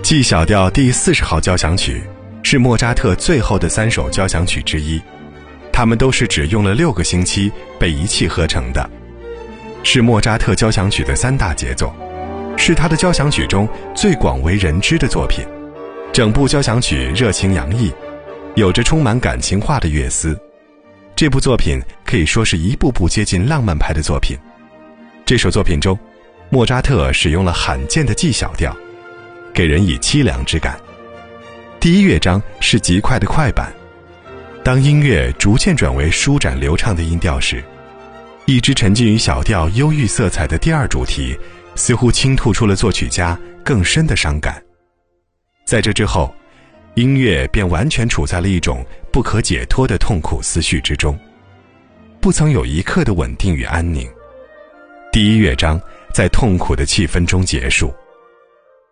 G 小调第40号交响曲是莫扎特最后的3首交响曲之一，它们都是只用了6个星期被一气呵成的，是莫扎特交响曲的3大杰作，是他的交响曲中最广为人知的作品。整部交响曲热情洋溢，有着充满感情化的乐思。这部作品可以说是一步步接近浪漫派的作品。这首作品中，莫扎特使用了罕见的 G 小调，给人以凄凉之感。第1乐章是极快的快板，当音乐逐渐转为舒展流畅的音调时，一支沉浸于小调忧郁色彩的第2主题似乎倾吐出了作曲家更深的伤感。在这之后，音乐便完全处在了一种不可解脱的痛苦思绪之中，不曾有一刻的稳定与安宁。第1乐章在痛苦的气氛中结束。